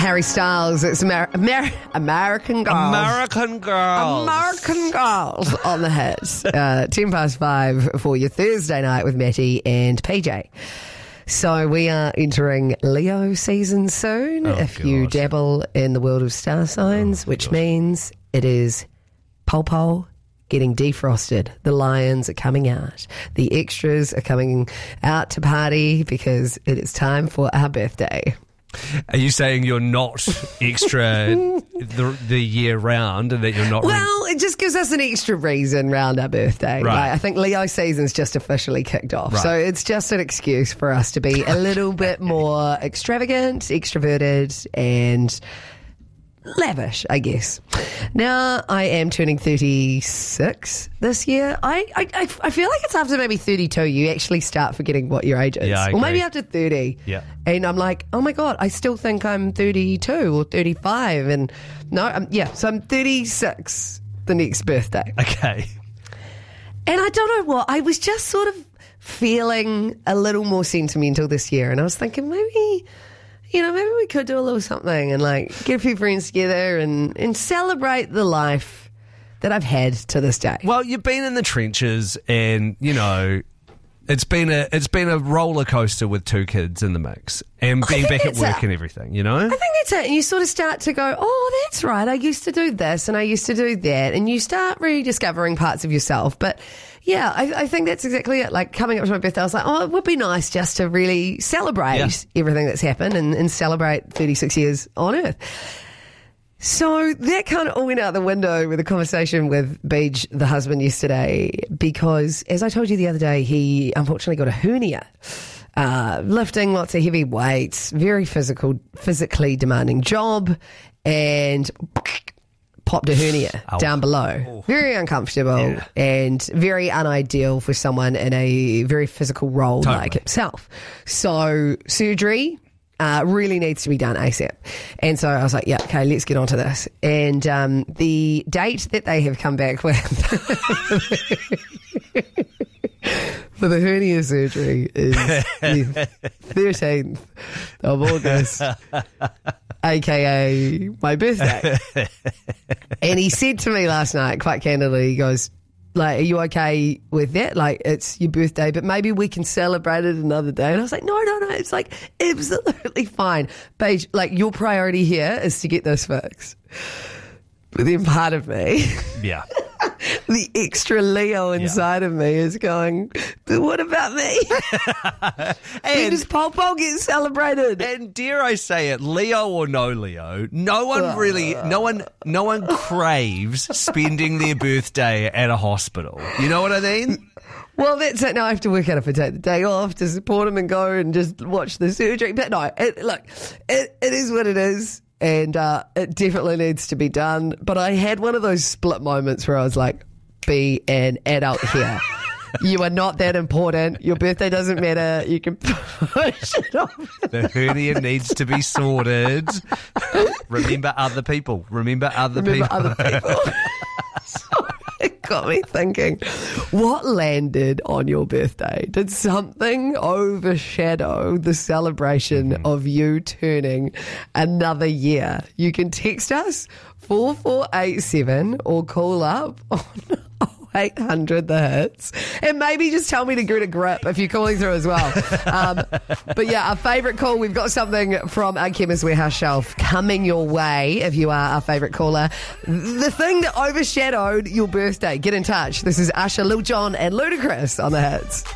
Harry Styles. It's American Girls. American Girls. American Girls on the hits. 5:10 for your Thursday night with Matty and PJ. So we are entering Leo season soon. You dabble in the world of star signs, which means it is Pole getting defrosted. The lions are coming out. The extras are coming out to party because it is time for our birthday. Are you saying you're not extra the year round and that you're not... Well, it just gives us an extra reason round our birthday. Right. I think Leo season's just officially kicked off. Right. So it's just an excuse for us to be a little bit more extravagant, extroverted and lavish, I guess. Now, I am turning 36 this year. I feel like it's after maybe 32 you actually start forgetting what your age is. Yeah, I or maybe agree. after 30. Yeah. And I'm like, oh my God, I still think I'm 32 or 35. And no, so I'm 36 the next birthday. Okay. And I don't know what, I was just sort of feeling a little more sentimental this year. And I was thinking maybe we could do a little something and like get a few friends together and celebrate the life that I've had to this day. Well, you've been in the trenches and, it's been a roller coaster with two kids in the mix and being back at work and everything, I think that's it. And you sort of start to go, oh, that's right. I used to do this and I used to do that. And you start rediscovering parts of yourself. But yeah, I think that's exactly it. Like coming up to my birthday, I was like, oh, it would be nice just to really celebrate everything that's happened and celebrate 36 years on Earth. So that kind of all went out the window with a conversation with Beej, the husband, yesterday, because as I told you the other day, he unfortunately got a hernia. Lifting lots of heavy weights, very physically demanding job, and popped a hernia down below. Very uncomfortable and very unideal for someone in a very physical role like himself. So surgery really needs to be done ASAP. And so I was like, yeah, okay, let's get onto this. And the date that they have come back with for the hernia surgery is the 13th of August, aka my birthday. And he said to me last night, quite candidly, he goes, like, are you okay with that? Like, it's your birthday, but maybe we can celebrate it another day. And I was like, no. It's like, absolutely fine. Beej, like, your priority here is to get this fixed. But then part of me, the extra Leo inside of me is going, but what about me? And does Pole get celebrated? And dare I say it, Leo or no Leo, no one craves spending their birthday at a hospital. You know what I mean? Well, that's it. Now I have to work out if I take the day off to support him and go and just watch the surgery. But no, it is what it is. And it definitely needs to be done. But I had one of those split moments where I was like, be an adult here. You are not that important. Your birthday doesn't matter. You can push it off. The hernia needs to be sorted. Remember other people. So it got me thinking, what landed on your birthday? Did something overshadow the celebration of you turning another year? You can text us 4487 or call up on 800 the hits, and maybe just tell me to get a grip if you're calling through as well. But yeah, our favourite call, we've got something from our Chemist Warehouse shelf coming your way if you are our favourite caller. The thing that overshadowed your birthday, get in touch. This is Usher, Lil Jon and Ludacris on the hits.